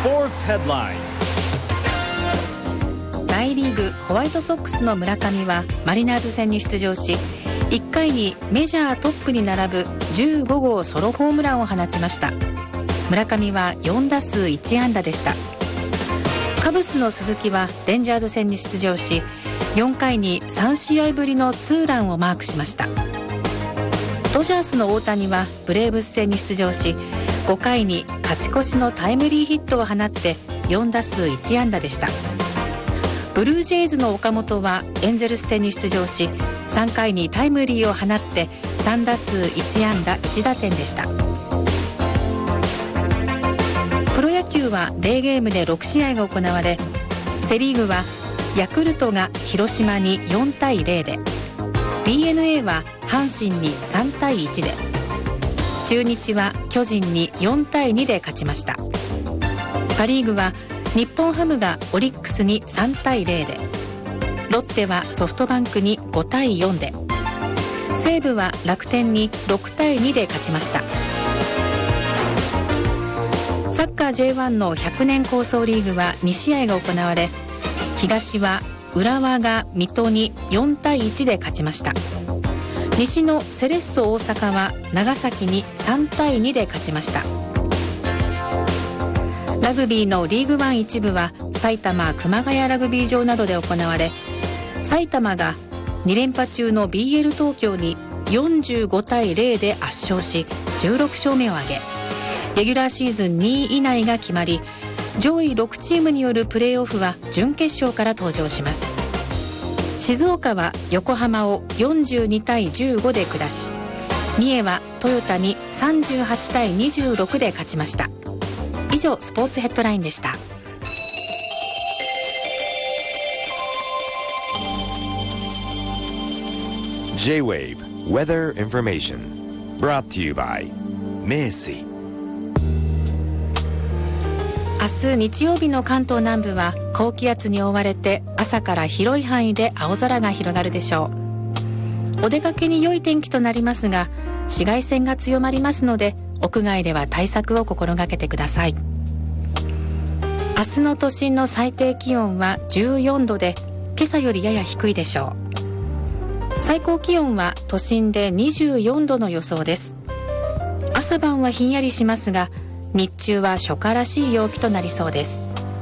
Sports Headlines。 大リーグホワイトソックスの村上はマリナーズ戦に出場し、1回にメジャートップに並ぶ15号ソロホームランを放ちました。村上は4打数1安打でした。カブスの鈴木はレンジャーズ戦に出場し、4回に3試合ぶりのツーランをマークしました。ドジャースの大谷はブレーブス戦に出場し、5回に勝ち越しのタイムリーヒットを放って4打数1安打でした。ブルージェイズの岡本はエンゼルス戦に出場し、3回にタイムリーを放って3打数1安打1打点でした。プロ野球はデーゲームで6試合が行われ、セリーグはヤクルトが広島に4対0で、 DNA は阪神に3対1で、中日は巨人に4対2で勝ちました。パリーグは日本ハムがオリックスに3対0で、ロッテはソフトバンクに5対4で、西武は楽天に6対2で勝ちました。サッカー J1 の100年構想リーグは2試合が行われ、東は浦和が水戸に4対1で勝ちました。西のセレッソ大阪は長崎に3対2で勝ちました。ラグビーのリーグワン一部は埼玉熊谷ラグビー場などで行われ、埼玉が2連覇中の BL 東京に45対0で圧勝し16勝目を挙げ、レギュラーシーズン2位以内が決まり、上位6チームによるプレーオフは準決勝から登場します。静岡は横浜を42対15で下し、三重はトヨタに38対26で勝ちました。以上、スポーツヘッドラインでした。 J-Wave Weather Information Brought to you by 名水。 明日日曜日の関東南部は高気圧に覆われて朝から広い範囲で青空が広がるでしょう。お出かけに良い天気となりますが、紫外線が強まりますので屋外では対策を心がけてください。明日の都心の最低気温は14度で、今朝よりやや低いでしょう。最高気温は都心で24度の予想です。朝晩はひんやりしますが、日中は初夏らしい陽気となりそうです。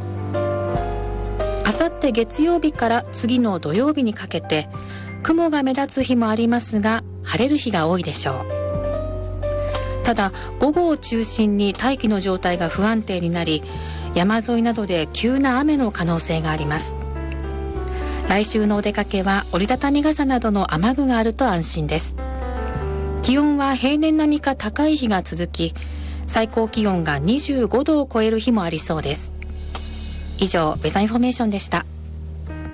あさって月曜日から次の土曜日にかけて雲が目立つ日もありますが、晴れる日が多いでしょう。ただ午後を中心に大気の状態が不安定になり、山沿いなどで急な雨の可能性があります。来週のお出かけは折りたたみ傘などの雨具があると安心です。気温は平年並みか高い日が続き、最高気温が25度を超える日もありそうです。以上、ウェザーインフォメーションでした。